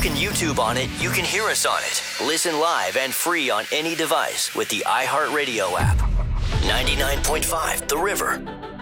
can YouTube on it, you can hear us on it. Listen live and free on any device with the iHeartRadio app. 99.5 The River.